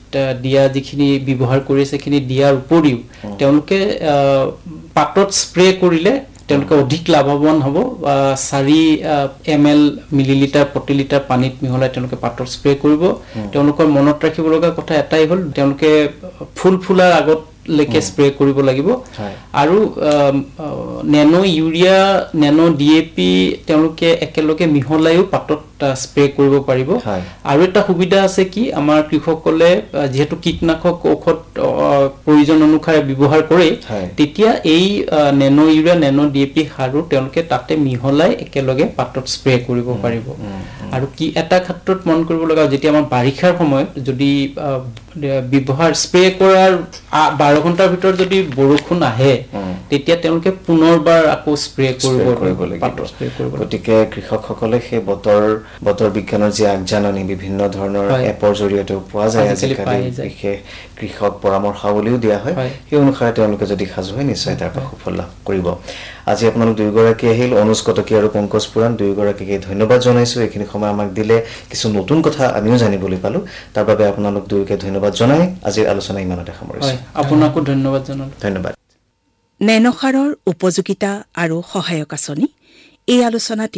দিয়া যিখিনি ব্যৱহাৰ কৰিছে সেইখিনি দিয়াৰ উপৰিও তেওঁলোকে পাতত স্প্ৰে কৰিলে তেওঁলোকে অধিক লাভৱান হ'ব 4 ml মিলিলিটাৰ প্ৰতি লিটাৰ পানীত মিহলাই তেওঁলোকে পাতত স্প্ৰে কৰিব তেওঁলোকৰ মনত ৰাখিব লগা কথা এটাই হ'ল তেওঁলোকে ফুল ফুলাৰ আগত লেকে স্প্ৰে কৰিব লাগিব আৰু নেনো ইউৰিয়া নেনো ডিএপি তেওঁলোকে একেলগে মিহলাইও পাতত স্প্ৰে কৰিব পাৰিব আৰু এটা সুবিধা আছে কি আমাৰ কৃষকসকলে যেহেতু কীটনাশক ঔষধ প্ৰয়োজন অনুসাৰে ব্যৱহাৰ কৰে তেতিয়া এই নেনো ইউৰিয়া নেনো ডিএপি সাৰো তেওঁলোকে তাতে মিহলাই একেলগে পাতত স্প্ৰে কৰিব পাৰিব আৰু কি এটা ক্ষেত্ৰত মন কৰিব লগা যেতিয়া আমাৰ বাৰিষাৰ সময়ত যদি ব্যৱহাৰ স্প্ৰে কৰাৰ 12 ঘণ্টাৰ ভিতৰত যদি বৰষুণ আহে তেতিয়া তেওঁলোকে পুনৰবাৰ আকৌ স্প্ৰে কৰিব লাগিব গতিকে কৃষকসকলে সেই বতৰ বিজ্ঞানৰ যি আগজাননী বিভিন্ন ধৰণৰ এপৰ জৰিয়তে পোৱা যায় আজিকালি বিশেষ কৃষক পৰামৰ্শাৱলীও দিয়া হয় সেই অনুসাৰে তেওঁলোকে যদি সাজু হয় নিশ্চয় তাৰ পৰা সুফল লাভ কৰিব আজি আপোনালোক দুয়োগৰাকী আহিল অনুজ কটকী আৰু পংকজ পুৰাণ দুয়োগৰাকীকে ধন্যবাদ জনাইছো এইখিনি সময় আমাক দিলে কিছু নতুন কথা আমিও জানিবলৈ পালো তাৰ বাবে আপোনালোক দুয়োকে ধন্যবাদ জনাই আজিৰ আলোচনা ইমানতে সামৰিছো আপোনাকো ধন্যবাদ জনালো ধন্যবাদ নেনোসাৰৰ উপযোগিতা আৰু সহায়ক আঁচনি এই আলোচনাত